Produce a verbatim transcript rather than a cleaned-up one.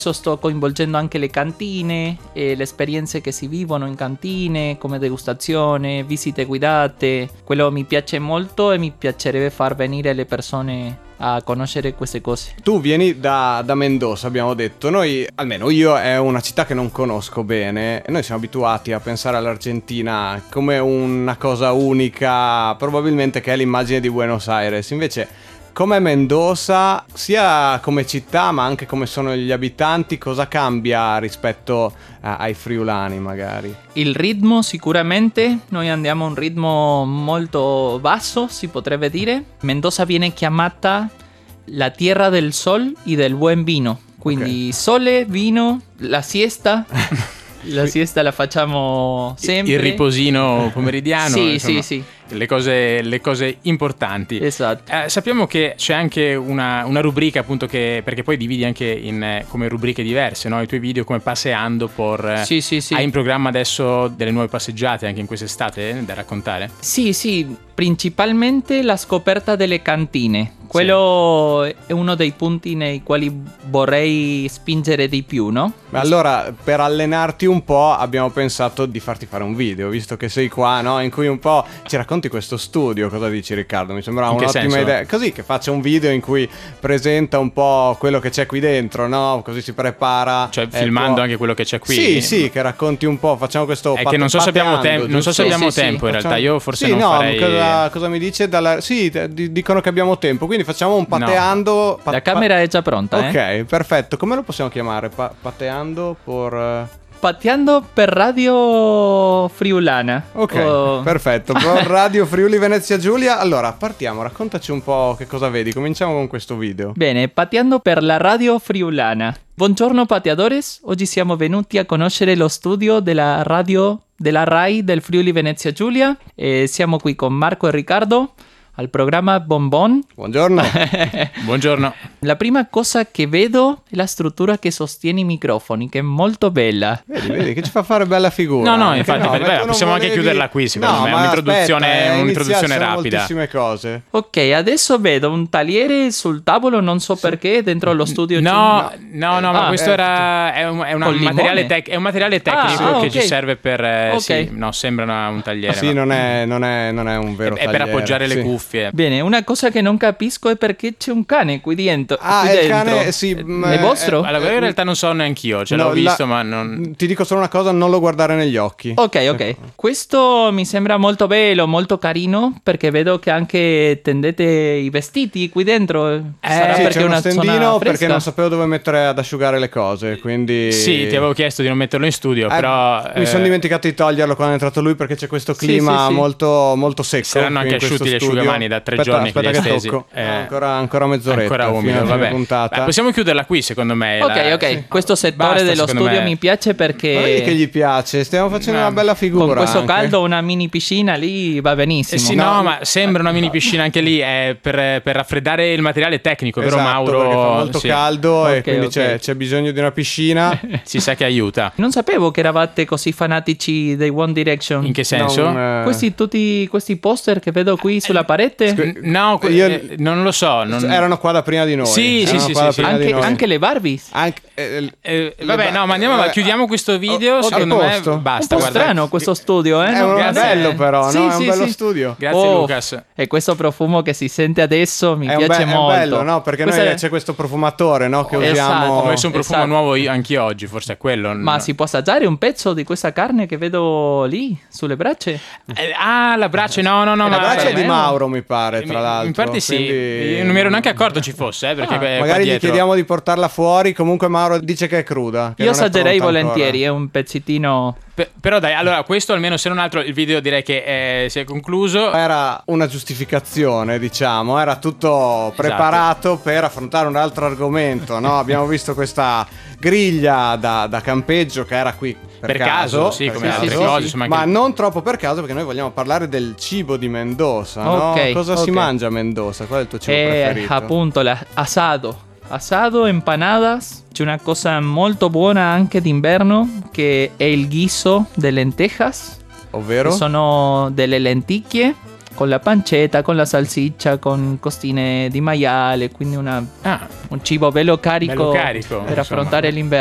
Sto coinvolgendo anche le cantine e le esperienze che si vivono in cantine, come degustazione, visite guidate. Quello mi piace molto e mi piacerebbe far venire le persone a conoscere queste cose. Tu vieni da, da Mendoza, abbiamo detto. Noi, almeno io, è una città che non conosco bene. Noi siamo abituati a pensare all'Argentina come una cosa unica, probabilmente che è l'immagine di Buenos Aires. Invece, com'è Mendoza, sia come città ma anche come sono gli abitanti, cosa cambia rispetto a, ai friulani magari? Il ritmo sicuramente, noi andiamo a un ritmo molto basso, si potrebbe dire. Mendoza viene chiamata la tierra del sol e del buen vino, quindi okay. Sole, vino, la siesta. La siesta la facciamo sempre. Il riposino pomeridiano. Sì, insomma, sì, sì. Le cose, le cose importanti. Esatto. Eh, sappiamo che c'è anche una, una rubrica, appunto, che perché poi dividi anche in eh, come rubriche diverse, no? I tuoi video come Passeando por. Sì, sì, sì. Hai in programma adesso delle nuove passeggiate anche in quest'estate eh, da raccontare? Sì, sì, principalmente la scoperta delle cantine. Quello sì. È uno dei punti nei quali vorrei spingere di più, no? Allora, per allenarti un po' abbiamo pensato di farti fare un video, visto che sei qua, no? In cui un po' ci racconti questo studio. Cosa dici, Riccardo? Mi sembra un'ottima senso? idea. Così che faccia un video in cui presenta un po' quello che c'è qui dentro, no? Così si prepara. Cioè filmando po'... anche quello che c'è qui. Sì, sì, che racconti un po', facciamo questo È pat- che non so se abbiamo, tem- non so se abbiamo sì, tempo sì, in realtà, io forse sì, non no, farei... cosa, cosa mi dice? Dalla... Sì, d- dicono che abbiamo tempo, quindi facciamo un pateando. No. La camera è già pronta. Ok, eh? perfetto. Come lo possiamo chiamare? Pa- pateando por... Pateando per Radio Friulana. Ok, oh. perfetto. Per Radio Friuli Venezia Giulia. Allora, partiamo, raccontaci un po' che cosa vedi. Cominciamo con questo video. Bene, pateando per la Radio Friulana. Buongiorno pateadores, oggi siamo venuti a conoscere lo studio della radio della RAI del Friuli Venezia Giulia. E siamo qui con Marco e Riccardo al programma Bon Bon. Buongiorno. Buongiorno. La prima cosa che vedo è la struttura che sostiene i microfoni, che è molto bella. Vedi, vedi, che ci fa fare bella figura. No, no, infatti, no, beh, possiamo anche volevi... chiuderla qui, secondo no, me. È ma un'introduzione, aspetta, eh, un'introduzione rapida. Moltissime cose. Ok, adesso vedo un tagliere sul tavolo, non so sì. perché, dentro lo studio. No, no, no, ma ah, questo eh, era è un, è un materiale, tec- è un materiale tecnico ah, ah, che okay. ci serve per... Eh, okay. sì, no, sembra una, un tagliere. Sì, ma... non, è, non, è, non è un vero è, tagliere. È per appoggiare sì. le cuffie. Bene, una cosa che non capisco è perché c'è un cane qui dentro. Ah, qui il dentro. cane, sì. È vostro? Eh, allora, in realtà non so neanch'io, ce no, l'ho visto, la... ma non... Ti dico solo una cosa, non lo guardare negli occhi. Ok, ok. Questo mi sembra molto bello, molto carino, perché vedo che anche tendete i vestiti qui dentro. Eh, Sarà sì, perché c'è è uno una stendino perché fresca? non sapevo dove mettere ad asciugare le cose, quindi... Sì, ti avevo chiesto di non metterlo in studio, eh, però... Mi eh... sono dimenticato di toglierlo quando è entrato lui perché c'è questo clima sì, sì, sì. molto, molto secco. Saranno anche asciutti gli asciugamani da tre aspetta, giorni aspetta che li hai che stesi. tocco. Eh, ancora, ancora mezz'oretta. Ancora umido, vabbè. Puntata. Beh, possiamo chiuderla qui, secondo me. Ok, la... ok. Sì. Questo settore Basta, dello studio me. mi piace perché... Ma vedi che gli piace, stiamo facendo No. una bella figura. Con questo anche. caldo una mini piscina lì va benissimo. Eh sì, No, no, no, ma sembra una mini piscina anche lì, è per, per raffreddare il materiale tecnico, Esatto, vero Mauro? perché fa molto sì. caldo Ok, e quindi ok. c'è, c'è bisogno di una piscina. Si sa che aiuta. Non sapevo che eravate così fanatici dei One Direction. In che senso? Non, eh, Questi tutti questi poster che vedo qui sulla parete? N- No, que- Io- eh, non lo so. Non... Erano qua da prima di noi. Sì, Erano sì, qua sì, da sì, prima sì. di Anche, noi. anche le Barbies? Anche, eh, Eh, le vabbè, ba- no, ma andiamo avanti. vabbè. Chiudiamo questo video. Oh, secondo a me posto. basta. Un po' Guarda. strano questo studio, eh? È No, un grazie. bello però, Sì, no? È sì, un bello sì. studio. Grazie, Oh, Lucas. E questo profumo che si sente adesso mi È, un piace be- è molto. bello, no? Perché Questa noi è- c'è questo profumatore, no? Che Esatto. usiamo. Ho messo un profumo Esatto. nuovo io, anch'io oggi, forse è quello. Ma no. si può assaggiare un pezzo di questa carne che vedo lì, sulle braccia? Eh, ah, la brace, no, no, no. La ma braccia è di eh, Mauro, mi pare, tra Mi- l'altro. In parte sì. Quindi- Io non mi ero neanche accorto ci fosse, eh, perché Ah, eh, qua Magari gli dietro- chiediamo di portarla fuori. Comunque Mauro dice che è cruda. che Io non è assaggerei pronta volentieri, ancora. è un pezzettino... Pe- però dai, allora questo almeno se non altro il video direi che eh, si è concluso. Era una giustificazione, diciamo, era tutto preparato per affrontare un altro argomento, no? Abbiamo visto questa griglia da, da campeggio che era qui per, Per caso, sì, per come caso, altre cose, insomma, ma anche- non troppo per caso perché noi vogliamo parlare del cibo di Mendoza, no? Ok, Cosa si ok. mangia a Mendoza? Qual è il tuo cibo Eh, preferito? appunto, la- asado. Asado, empanadas. C'è una cosa molto buona anche d'inverno che è il guiso de lentejas. Ovvero? Che sono delle lenticchie con la pancetta, con la salsiccia, con costine di maiale, quindi una, Ah, un cibo bello carico, bello carico, per insomma. affrontare l'inverno.